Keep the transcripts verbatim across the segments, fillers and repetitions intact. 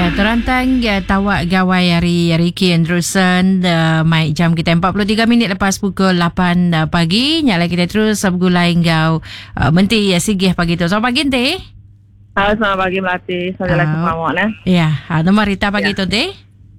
Ya, terantang ya, tawak gawai hari Ricky Andrewson uh, mai jam kita empat puluh tiga minit lepas pukul lapan uh, pagi. Nyala kita terus uh, bergulai engkau uh, Menti ya sigih pagi tu. Selamat pagi Teh. Halo, selamat pagi Melati. Assalamualaikum warahmatullahi wabarakatuh. Ya, ada berita pagi ya. tu Teh.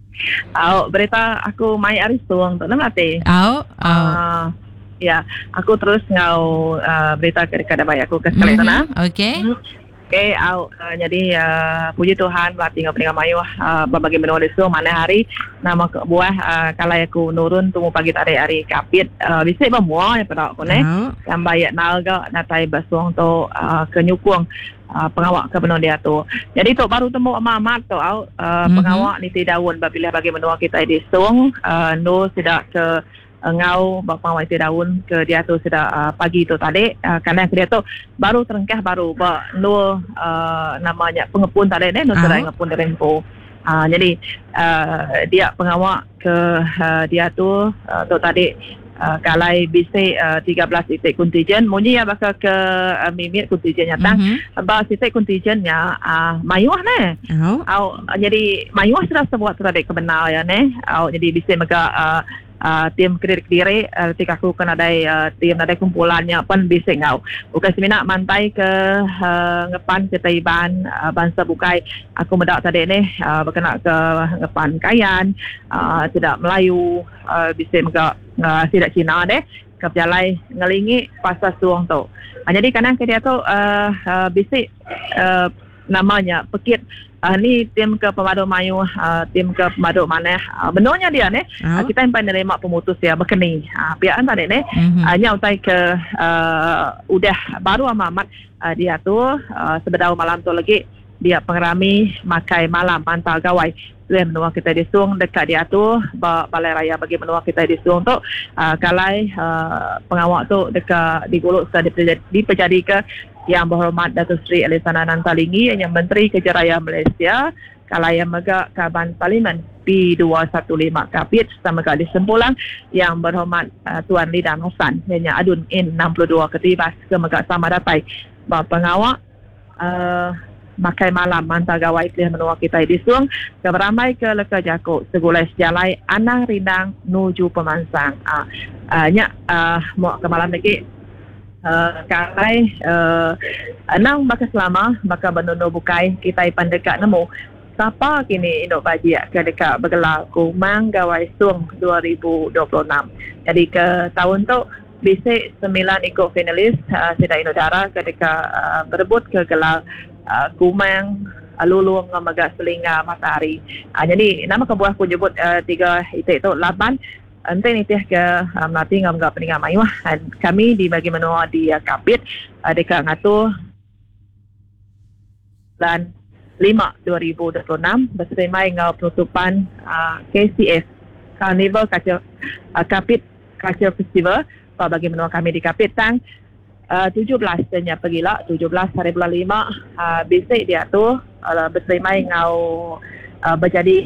Oh, berita aku mai hari tuang tu Melati. Oh, oh. Uh, ya, aku terus ngau uh, berita kepada bayi aku ke sekali mm-hmm. sana. Okey. Mm-hmm. Okay, uh, jadi uh, puji Tuhan Melati ngau peningan mayu uh, berbagi menua desu mana hari nama ke buah uh, kalau aku nurun tumu pagi tadi hari kapit uh, bisik bemua ya pada aku ne oh. yang bayar naga natai basuang tu uh, ke nyukung uh, pengawak ke benua dia tu. Jadi tu baru temu amat tu uh, mm-hmm. pengawak ni daun bila bagi menua kita di sung uh, no tidak ke ngau bapa wai daun ke dia tu sudah uh, pagi tu tadi uh, kerana dia tu baru terengkah baru ba no uh, namanya pengepun tadi ni no sedang ngepun rempo uh, jadi uh, dia pengawak ke uh, dia tu uh, tu tadi uh, kalai bisi uh, tiga belas titik kontijen munyi ya bakal ke uh, mimit kontijennya tang mm-hmm. ba titik kontijennya uh, mayuah ne oh. Au, jadi mayuah sudah sebuah tadi kebenar ya ne au, jadi bisi mega uh, Uh, tim kediri-kediri uh, ketika aku kena ada uh, tim ada kumpulannya pun bising ngau bukan semina mantai ke uh, ngepan ke Taiban uh, bangsa bukai aku medak tadi ni uh, berkena ke ngepan kayan uh, tidak Melayu uh, bising mega uh, tidak Cina deh ke jalai ngelingi pasal suang tu uh, jadi kadang ke dia tu uh, uh, bisik uh, namanya pekit Uh, ni tim ke pemadu mayu uh, tim ke pemadu mana uh, benarnya dia ni oh. uh, kita yang menerima pemutus ya berkeni uh, pihak tadi ni mm-hmm. uh, nyautai ke uh, udah baru amat uh, dia tu uh, sebedau malam tu lagi dia pengerami makai malam mantau gawai dia menua kita di Sung dekat dia tu balai raya bagi menua kita di Sung tu uh, kalai uh, pengawak tu dekat di Golok sudah dipejadi ke yang berhormat Datuk Seri Elisana Nantalingi yang Menteri Kerja Raya Malaysia kalai yang megak Kaban Parlimen P dua satu lima Kapit sama megak di Sempulang yang berhormat uh, Tuan Lidan Hossan yang adun in enam puluh dua ketibas ke megak sama datai bahawa pengawak uh, makai malam mantau gawai kelih menua kita di Sung ke beramai ke leka jakuk segulai sejalai anang rindang nuju pemansang ah uh, nya uh, mau ke malam lagi uh, kalai uh, anang baka selama baka benono bukai kita ipan dekat nemu siapa kini indok baji ke dekat bergelar Kumang Gawai Sung dua ribu dua puluh enam jadi ke tahun tu bisik sembilan ikut finalis uh, Sida Indodara ketika uh, berebut ke gelar uh, Kumang Lulung Mega Selinga Matahari. Uh, jadi nama kebuah aku jemput uh, tiga itik tu lapan ente ni teh ke uh, Melati ngam ngam peningan mayu uh, kami di bagi menua di uh, Kapit uh, dekat ngatu dan lima dua ribu dua puluh enam bersama dengan penutupan uh, K C F Carnival Culture uh, Kapit Culture Festival bagi menua kami di Kapit tang uh, tujuh belas nya pergilah tujuh belas hari bulan lima uh, bisik dia tu uh, bersama ngau uh, berjadi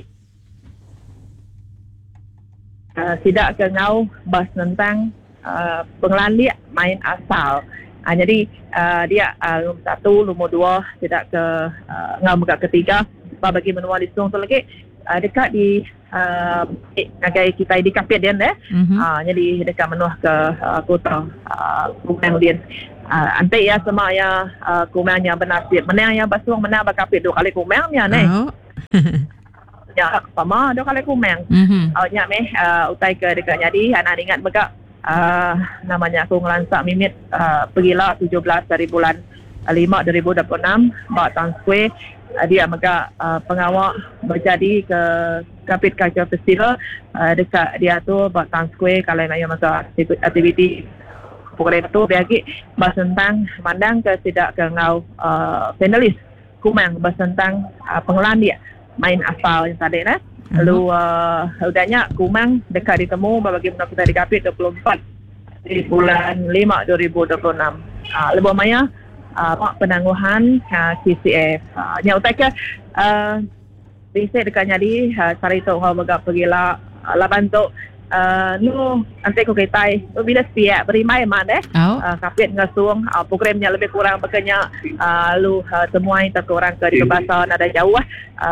uh, tidak ke ngau bahas tentang uh, pengelandia main asal uh, jadi uh, dia uh, nombor satu nombor dua tidak ke uh, ngau muka ketiga bagi menua di Sung tu lagi uh, dekat di Uh, nagai kita di Kapit dia eh mm-hmm. uh, jadi dekat menuah ke uh, kota uh, Kumang dia uh, antai ya sama ya uh, Kumang yang bernasib menang yang basuang menang Kapit dua kali Kumang ya ne oh. ya sama dua kali Kumang mm-hmm. uh, nya meh uh, utai ke dekat jadi anak ingat megak uh, namanya aku ngelansak mimit uh, pergilah tujuh belas dari bulan lima dua ribu dua puluh enam bak Town Square uh, dia mega uh, pengawak berjadi ke Kapit Culture Festival uh, dekat dia tu bak Town Square kalau mayu mega aktiviti program tu bagi bahas tentang mandang ke tidak ke ngau uh, finalis Kumang bahas tentang uh, pengelan dia main asal yang tadi nah uh-huh. lalu uh, udahnya Kumang dekat ditemu bagi menua kita di Kapit dua puluh empat di bulan lima dua ribu dua puluh enam uh, lebih maya Uh, penangguhan uh, K C F uh, yang utama uh, bisik dekat nyadi uh, sari tu orang bergak pergilah uh, laban tu uh, nu nanti ko kaitai bila siap berimai mak deh oh. uh, Kapit ngasung uh, programnya lebih kurang berkenya uh, lu uh, temuai tak orang ke di Kebasan ada jauh uh,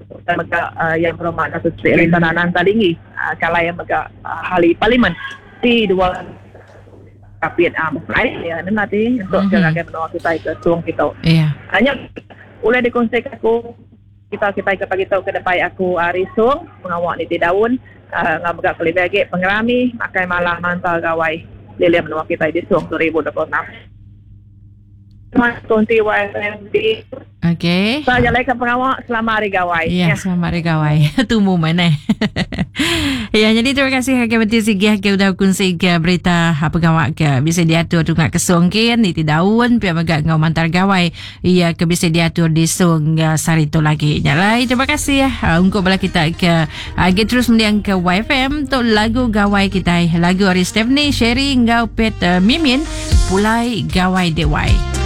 Maka uh, yang berhormat Datuk Seri Elintana Nantalingi uh, kalau yang mega uh, ahli parlimen di dua kapit ah uh, ya nanti untuk Mhm. jaga menua kita ke suang kita. Ya. Hanya boleh dikonsek aku kita kita ke pagi tahu ke depan aku uh, risung mengawak ni di daun uh, ngabga kali bagi pengerami makai malam mantal gawai lilia menua kita di suang dua ribu dua puluh enam. Mas Tunti Y F M di Okey. saya lagi pengawak selama hari gawai. Ya, selamat hari gawai. Tu momen eh. Ya, jadi terima kasih Hakim Menti Sigih ke udah kongsi ke berita apa gawak ke bisa diatur tu ngak kesongkin di daun pihak megak ngau mantar gawai. Ia ke bisa diatur di song uh, sarito lagi. Nyalai terima kasih ya. Uh, untuk bala kita ke uh, get terus mendiang ke Y F M tu lagu gawai kita. Lagu Ari Stephanie, Sherry ngau pet uh, Mimin pulai gawai dewai.